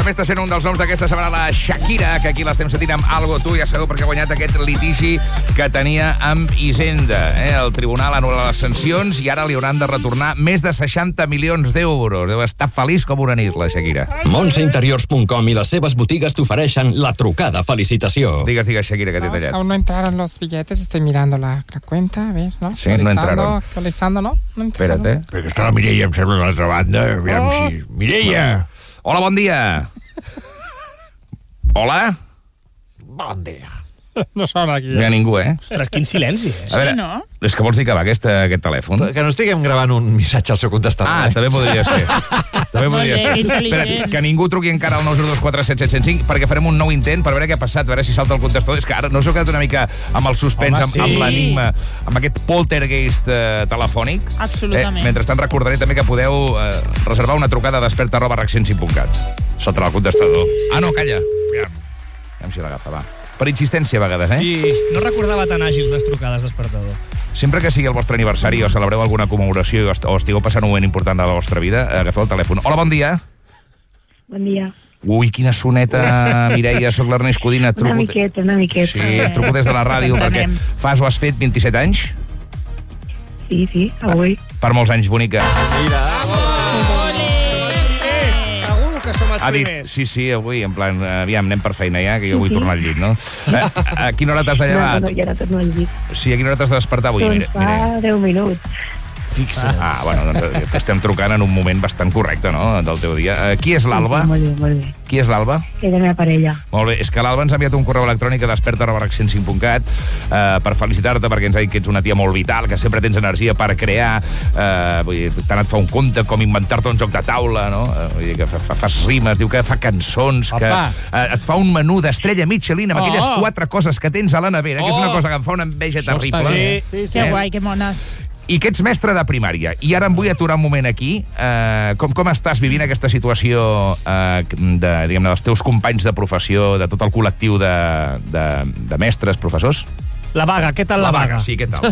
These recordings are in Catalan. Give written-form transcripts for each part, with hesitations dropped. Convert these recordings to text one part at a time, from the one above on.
també està sent un dels noms d'aquesta setmana la Shakira, que aquí l'estem sentint amb Algo Tu, ja sabeu perquè ha guanyat aquest litigi que tenia amb Hisenda. El tribunal ha anul·lat les sancions i ara li hauran de retornar més de 60 milions d'euros. Deu estar feliç com una nit, la Shakira. Monteinteriors.com i les seves botigues t'ofereixen la trucada felicitació. Digues, Shakira, que t'he tallat. Aún no entraron los billetes, estoy mirando la cuenta, a ver, ¿no? Sí, no entraron. Actualizando, ¿no? No entraron. Espera't, Perquè està la Mireia, em sembla, a l'altra banda. Aviam si... Mireia! Hola, bon dia. Hola? Bon dia. No sona aquí. No hi ha ningú, Ostres, quin silenci, A veure, no? és que vols dir que va aquest telèfon? Que no estiguem gravant un missatge al seu contestador. També podria ser. També podria ser. Espera't, que ningú truqui encara al 902477705 perquè farem un nou intent per veure què ha passat, a veure si salta el contestador. És que ara no us heu quedat una mica amb el suspens, amb l'enigma, amb aquest poltergeist telefònic? Absolutament. Mentrestant recordaré també que podeu reservar una trucada a desperta@reaccensi.cat. Saltarà el contestador. Ah, no, calla. Aviam si l'agafa, va. Per insistència, a vegades, Sí, no recordava tan àgils les trucades despertador. Sempre que sigui el vostre aniversari o celebreu alguna commemoració o estigueu passant un moment important de la vostra vida, agafeu el telèfon. Hola, bon dia. Bon dia. Ui, quina soneta, Mireia, soc l'Ernest Codina. Una miqueta. Sí, truco des de la ràdio perquè fas o has fet 27 anys? Sí, avui. Per molts anys, bonica. Mira. Segur que som els Ha dit, primers. sí, avui, en plan, aviam, anem per feina ja, que jo vull tornar al llit, no? A quina hora t'has de llevar? No, ja no torno al llit. Sí, a quina hora t'has de despertar avui, Doncs fa 10 minuts. Fixa't. Bueno, doncs t'estem trucant en un moment bastant correcte, no?, del teu dia. Qui és l'Alba? Molt bé. Qui és l'Alba? És la meva parella. Molt bé, és que l'Alba ens ha enviat un correu electrònic a desperta@reaccensi.cat per felicitar-te perquè ens ha dit que ets una tia molt vital, que sempre tens energia per crear, tant et fa un conte com inventar-te un joc de taula, no? Vull dir que fas rimes, diu que fa cançons, que et fa un menú d'estrella Michelin amb aquelles 4 coses que tens a la nevera, que és una cosa que em fa una enveja terrible. Sí. Que guai, que mones. I que ets mestre de primària. I ara em vull aturar un moment aquí. Com estàs vivint aquesta situació dels teus companys de professió, de tot el col·lectiu de mestres, professors? La vaga, què tal la vaga? Sí, què tal?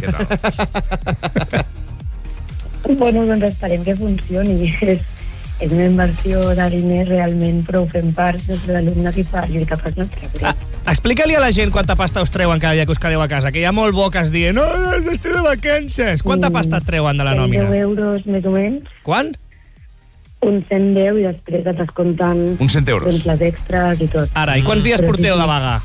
Bueno, doncs esperem que funcioni. És una inversió de diners realment prou fent part des de l'alumne que fa lluita per nostre grup. Explica-li a la gent quanta pasta us treuen cada dia que us quedeu a casa, que hi ha molt boques dient no, estic de vacances. Quanta pasta et treuen de la nòmina? 10 euros més o menys. Quan? Un 110 i després et descomptant uns 100 euros. Doncs les extras i tot. Ara, i quants dies porteu de vaga?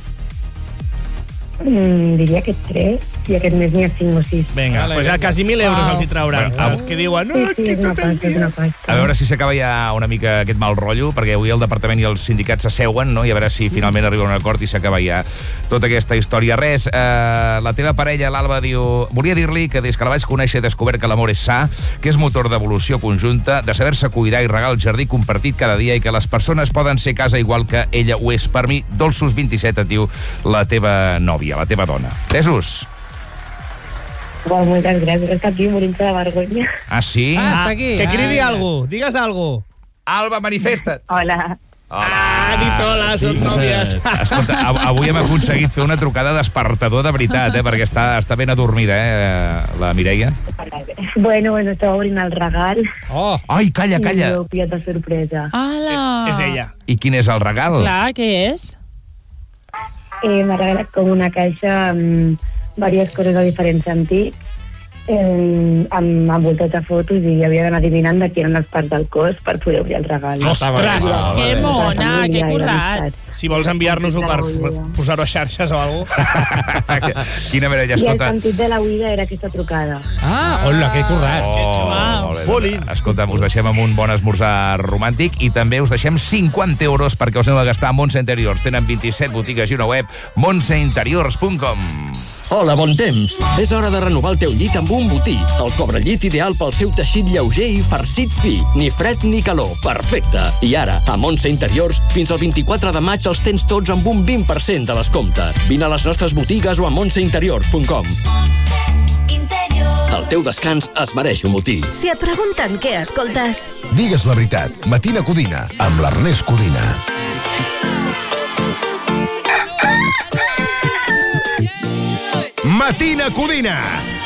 Diria que 3 i aquest mes n'hi ha 5 o 6. Vinga, doncs ja quasi 1.000 euros els hi trauran. Els que diuen, no, és que tot el dia... A veure si s'acaba ja una mica aquest mal rotllo, perquè avui el departament i els sindicats s'asseuen, no? I a veure si finalment arriba a un acord i s'acaba ja tota aquesta història. Res, la teva parella, l'Alba, diu... Volia dir-li que des que la vaig conèixer he descobert que l'amor és sa, que és motor d'evolució conjunta, de saber-se cuidar i regar el jardí compartit cada dia i que les persones poden ser casa igual que ella ho és. Per mi, Dolços 27 et diu la teva nòvia, la teva dona. Jesús. Bueno, moltes gràcies. Està aquí morint-se de vergonya. Ah, sí? Està aquí. Que cridi algú, digues algú. Alba, manifesta't. Hola. Dit hola, són nòvies. Escolta, avui hem aconseguit fer una trucada despertador de veritat, perquè està ben adormida, la Mireia. Bueno, estava obrint el regal. Ai, calla. I m'heu pillat de sorpresa. Ala. És ella. I quin és el regal? Clar, què és? M'ha regalat com una caixa amb diverses coses de diferents sentits, amb envoltat de fotos, i havia d'anar adivinant de quines eren les parts del cos per poder obrir el regal. Ostres! Que mona, que currat. Si vols enviar-nos-ho per posar-ho a xarxes o alguna cosa. Quina merda, I el escolta. sentit de la vida era aquesta trucada. Hola, que currat. Molt bé. Escolta, us deixem amb un bon esmorzar romàntic i també us deixem 50 euros perquè us aneu a gastar a Montse Interiors. Tenen 27 botigues i una web, montseinteriors.com. Hola, bon temps. És hora de renovar el teu llit amb un botí. El cobrellit ideal pel seu teixit lleuger i farcit fi. Ni fred ni calor. Perfecte. I ara, a Montse Interiors, fins al 24 de maig els tens tots amb un 20% de descompte. Vine a les nostres botigues o a montseinteriors.com. El teu descans es mereix un botí. Si et pregunten què escoltes... Digues la veritat. Matina Codina, amb l'Ernest Codina. Matina Codina.